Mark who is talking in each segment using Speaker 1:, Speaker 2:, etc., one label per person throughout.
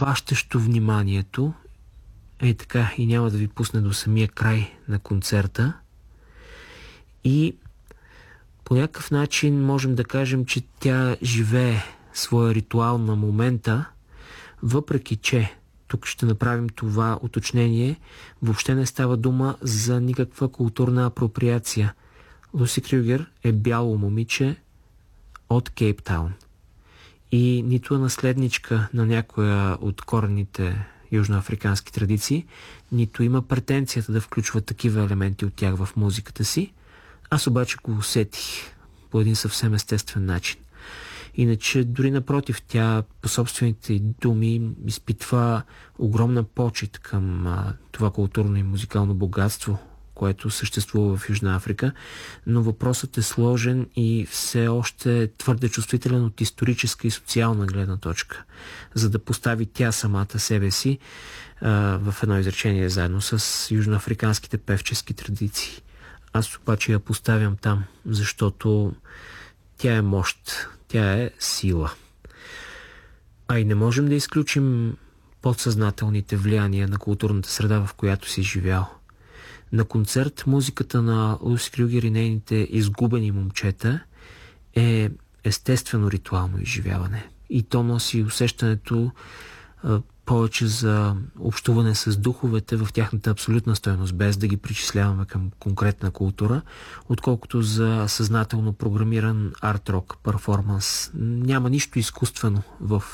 Speaker 1: хващащо вниманието. Така, и няма да ви пусне до самия край на концерта. И по някакъв начин можем да кажем, че тя живее своя ритуал на момента, въпреки че, тук ще направим това уточнение, въобще не става дума за никаква културна апроприация. Луси Крюгер е бяло момиче от Кейптаун. И нито е наследничка на някоя от корените южноафрикански традиции, нито има претенцията да включва такива елементи от тях в музиката си. Аз обаче го усетих по един съвсем естествен начин. Иначе, дори напротив, тя по собствените думи изпитва огромна почит към това културно и музикално богатство, което съществува в Южна Африка, но въпросът е сложен и все още твърде чувствителен от историческа и социална гледна точка, за да постави тя самата себе си в едно изречение заедно с южноафриканските певчески традиции. Аз обаче я поставям там, защото тя е мощ, тя е сила. А и не можем да изключим подсъзнателните влияния на културната среда, в която си живял. На концерт музиката на Луси Крюгер и нейните изгубени момчета е естествено ритуално изживяване. И то носи усещането повече за общуване с духовете в тяхната абсолютна стойност, без да ги причисляваме към конкретна култура, отколкото за съзнателно програмиран арт-рок перформанс. Няма нищо изкуствено в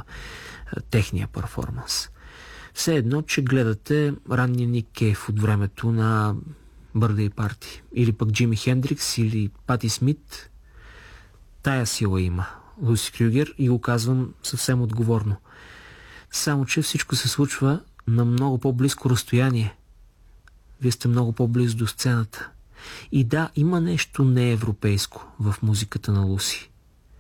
Speaker 1: техния перформанс. Все едно, че гледате ранния Ник Кейв от времето на Birthday Party, или пък Джими Хендрикс, или Пати Смит. Тая сила има Луси Крюгер и го казвам съвсем отговорно. Само че всичко се случва на много по-близко разстояние. Вие сте много по-близо до сцената. И да, има нещо неевропейско в музиката на Луси.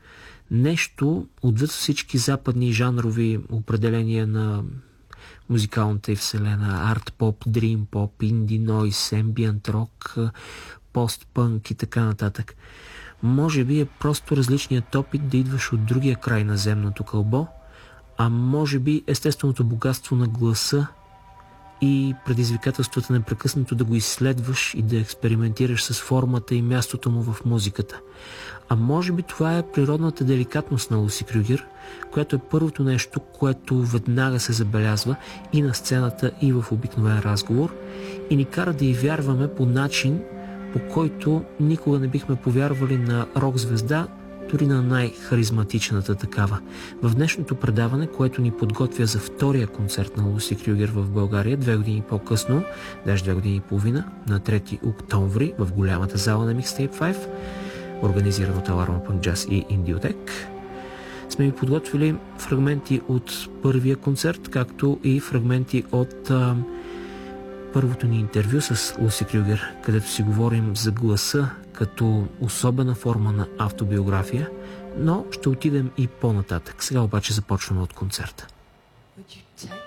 Speaker 1: Нещо отвъд всички западни жанрови определения на музикалната и вселена. Арт-поп, дрим-поп, инди-нойс, ембиент-рок, пост-пънк и така нататък. Може би е просто различният опит да идваш от другия край на земното кълбо, а може би естественото богатство на гласа и предизвикателствата непрекъснато да го изследваш и да експериментираш с формата и мястото му в музиката. А може би това е природната деликатност на Луси Крюгер, което е първото нещо, което веднага се забелязва и на сцената, и в обикновен разговор и ни кара да й вярваме по начин, по който никога не бихме повярвали на рок-звезда, дори на най-харизматичната такава. В днешното предаване, което ни подготвя за втория концерт на Луси Крюгер в България 2 години по-късно, даже 2 години и половина, на 3 октомври в голямата зала на Mixtape 5, организиран от Alarm Punk Jazz и Индиотек, сме ви подготвили фрагменти от първия концерт, както и фрагменти от първото ни интервю с Луси Крюгер, където си говорим за гласа като особена форма на автобиография, но ще отидем и по-нататък. Сега обаче започваме от концерта.